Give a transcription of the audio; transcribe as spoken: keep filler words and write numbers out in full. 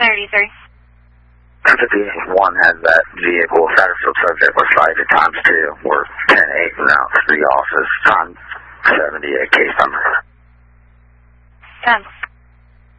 thirty-three. fifty one has that vehicle. Status of subject was cited times two. We're ten eight route to the office. Time seventy-eight case number. ten.